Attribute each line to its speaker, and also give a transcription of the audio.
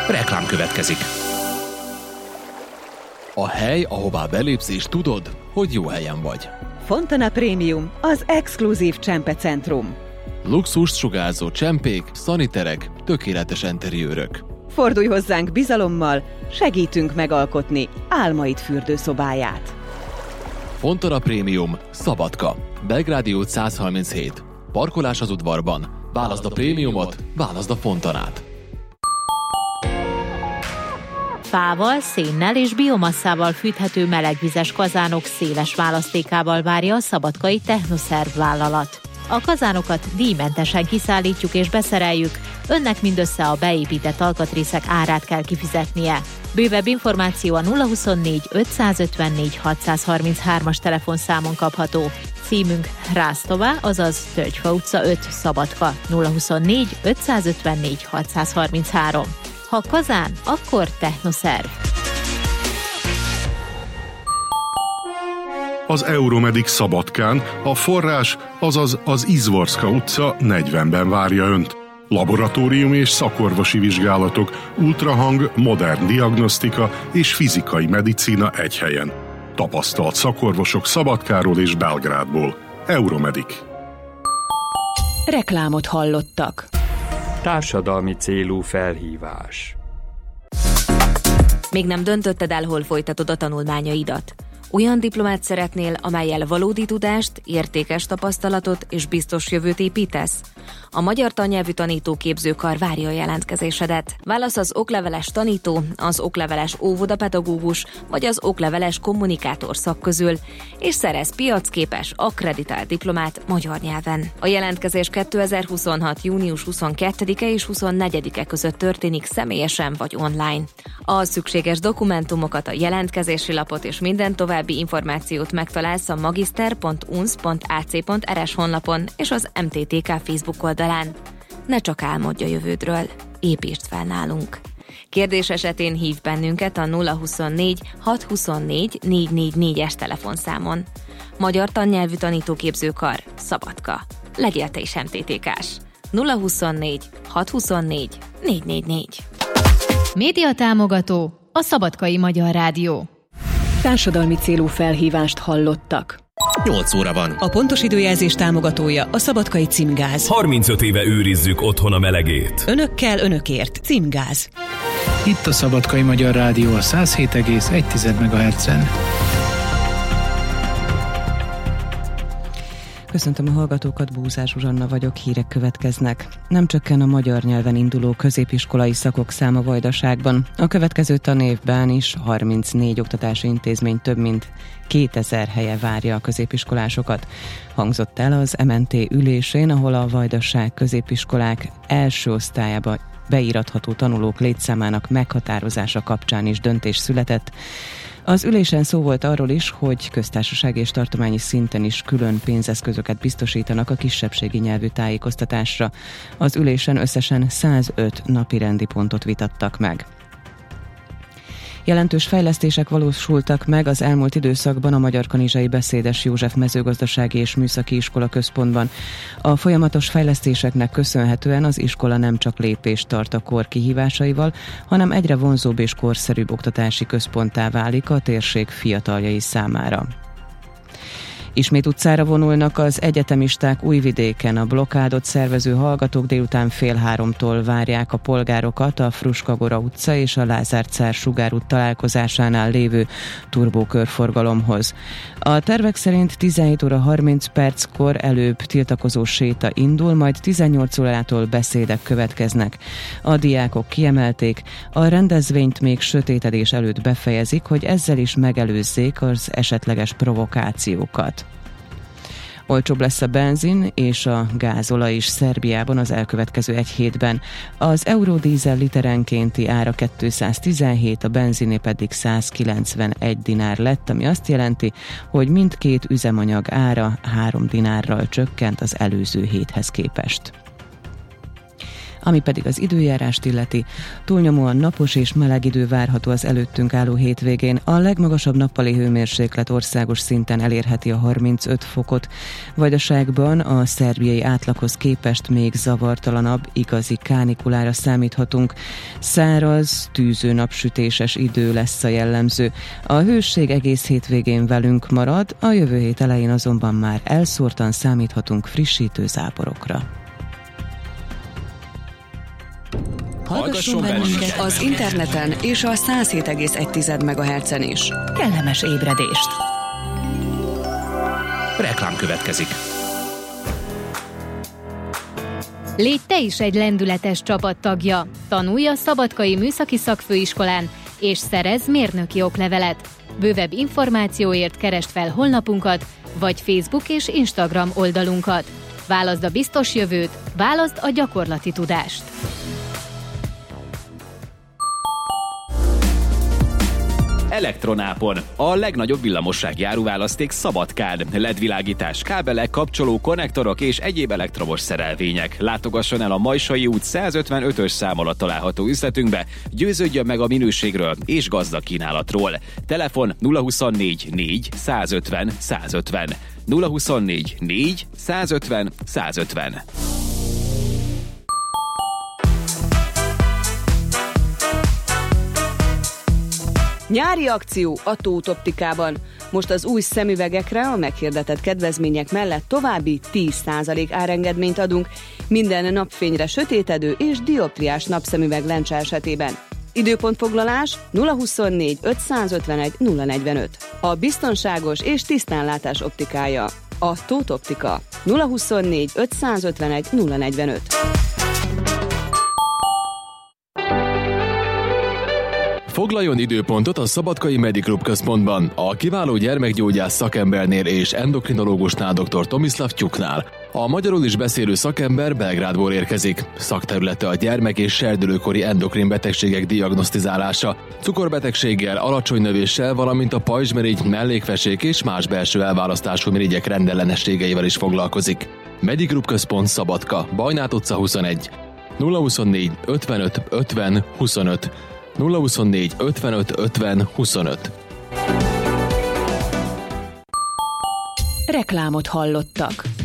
Speaker 1: Reklám következik. A hely, ahová belépsz és tudod, hogy jó helyen vagy.
Speaker 2: Fontana Premium, az exkluzív csempecentrum.
Speaker 1: Luxust sugárzó csempék, szaniterek, tökéletes enteriőrök.
Speaker 2: Fordulj hozzánk bizalommal, segítünk megalkotni álmaid fürdőszobáját.
Speaker 1: Fontana Premium, Szabadka, Belgrádi út 137. Parkolás az udvarban. Válaszd a prémiumot, válaszd a Fontanát.
Speaker 3: Fával, szénnel és biomasszával fűthető melegvizes kazánok széles választékával várja a szabadkai Technoszerv vállalat. A kazánokat díjmentesen kiszállítjuk és beszereljük, önnek mindössze a beépített alkatrészek árát kell kifizetnie. Bővebb információ a 024 554 633-as telefonszámon kapható. Címünk Rásztová, azaz Tölgyfa utca 5, Szabadka, 024 554 633. Ha kazán, akkor Technoszerv.
Speaker 4: Az Euromedic Szabadkán a forrás, azaz az Izvorska utca 40-ben várja Önt. Laboratórium és szakorvosi vizsgálatok, ultrahang, modern diagnosztika és fizikai medicína egy helyen. Tapasztalt szakorvosok Szabadkáról és Belgrádból. Euromedic.
Speaker 2: Reklámot hallottak.
Speaker 5: Társadalmi célú felhívás.
Speaker 6: Még nem döntötted el, hol folytatod a tanulmányaidat? Olyan diplomát szeretnél, amellyel valódi tudást, értékes tapasztalatot és biztos jövőt építesz? A Magyar Tannyelvű Tanítóképzőkar várja a jelentkezésedet. Válasz az okleveles tanító, az okleveles óvodapedagógus vagy az okleveles kommunikátor szak közül, és szerez piacképes, akkreditált diplomát magyar nyelven. A jelentkezés 2026. június 22-e és 24-e között történik személyesen vagy online. A szükséges dokumentumokat, a jelentkezési lapot és minden további információt megtalálsz a magister.unsz.ac.rs honlapon és az MTTK Facebook oldalán. Ne csak álmodj a jövődről, építsd fel nálunk. Kérdés esetén hívd bennünket a 024 624 444-es telefonszámon. Magyar Tannyelvű Tanítóképzőkar, Szabadka. Legyél te is MTTK-s. 024 624 444.
Speaker 7: Média támogató, a Szabadkai Magyar Rádió.
Speaker 2: Társadalmi célú felhívást hallottak.
Speaker 1: 8 óra van.
Speaker 2: A pontos időjelzés támogatója a Szabadkai Címgáz.
Speaker 8: 35 éve őrizzük otthon a melegét.
Speaker 2: Önökkel, önökért. Címgáz.
Speaker 9: Itt a Szabadkai Magyar Rádió a 107,1 MHz-en.
Speaker 2: Köszöntöm a hallgatókat, Búzás Zsuzsanna vagyok, hírek következnek. Nem csökken a magyar nyelven induló középiskolai szakok száma Vajdaságban. A következő tanévben is 34 oktatási intézmény több mint 2000 helye várja a középiskolásokat. Hangzott el az MNT ülésén, ahol a Vajdaság középiskolák első osztályába beíratható tanulók létszámának meghatározása kapcsán is döntés született. Az ülésen szó volt arról is, hogy köztársasági és tartományi szinten is külön pénzeszközöket biztosítanak a kisebbségi nyelvű tájékoztatásra. Az ülésen összesen 105 napirendi pontot vitattak meg. Jelentős fejlesztések valósultak meg az elmúlt időszakban a Magyarkanizsai Beszédes József Mezőgazdasági és Műszaki Iskola központban. A folyamatos fejlesztéseknek köszönhetően az iskola nem csak lépést tart a kor kihívásaival, hanem egyre vonzóbb és korszerűbb oktatási központtá válik a térség fiataljai számára. Ismét utcára vonulnak az egyetemisták Újvidéken. A blokkádot szervező hallgatók délután 2:30-tól várják a polgárokat a Fruskagora utca és a Lázár Cár sugárút találkozásánál lévő turbókörforgalomhoz. A tervek szerint 17 óra 30 perckor előbb tiltakozó séta indul, majd 18 órától beszédek következnek. A diákok kiemelték, a rendezvényt még sötétedés előtt befejezik, hogy ezzel is megelőzzék az esetleges provokációkat. Olcsóbb lesz a benzin és a gázolaj is Szerbiában az elkövetkező egy hétben. Az eurodízel literenkénti ára 217, a benziné pedig 191 dinár lett, ami azt jelenti, hogy mindkét üzemanyag ára 3 dinárral csökkent az előző héthez képest. Ami pedig az időjárást illeti, túlnyomóan napos és meleg idő várható az előttünk álló hétvégén. A legmagasabb nappali hőmérséklet országos szinten elérheti a 35 fokot. Vajdaságban a szerbiai átlaghoz képest még zavartalanabb, igazi kánikulára számíthatunk. Száraz, tűző napsütéses idő lesz a jellemző. A hőség egész hétvégén velünk marad, a jövő hét elején azonban már elszórtan számíthatunk frissítő záporokra.
Speaker 10: Hallgasson bennünket az interneten és a 107,1 MHz-en is.
Speaker 7: Kellemes ébredést!
Speaker 8: Reklám következik.
Speaker 7: Légy te is egy lendületes csapattagja. Tanulj a Szabadkai Műszaki Szakfőiskolán, és szerezz mérnöki oklevelet. Bővebb információért keresd fel honlapunkat, vagy Facebook és Instagram oldalunkat. Válaszd a biztos jövőt, válaszd a gyakorlati tudást.
Speaker 11: Elektronápon. A legnagyobb villamossági áruválaszték Szabadkán. LED-világítás, kábelek, kapcsoló, konnektorok és egyéb elektromos szerelvények. Látogasson el a Majsai út 155-ös szám alatt található üzletünkbe, győződjön meg a minőségről és gazdag kínálatról. Telefon 024 4 150 150. 024 4 150 150.
Speaker 10: Nyári akció a Tóth Optikában. Most az új szemüvegekre a meghirdetett kedvezmények mellett további 10% árengedményt adunk minden napfényre sötétedő és dioptriás napszemüveg lencse esetében. Időpontfoglalás 024 551 045. A biztonságos és tisztánlátás optikája. A Tóth Optika 024 551 045.
Speaker 1: Foglaljon időpontot a Szabadkai Mediklub központban, a kiváló gyermekgyógyász szakembernél és endokrinológusnál dr. Tomislav Tyuknál. A magyarul is beszélő szakember Belgrádból érkezik. Szakterülete a gyermek- és serdülőkori endokrin betegségek diagnosztizálása, cukorbetegséggel, alacsony növéssel, valamint a pajzsmirigy, mellékfesék és más belső elválasztású mirigyek rendellenességeivel is foglalkozik. Mediklub központ Szabadka, Bajnát utca 21. 024 55 50 25. 024 55 50 25.
Speaker 10: Reklámot hallottak.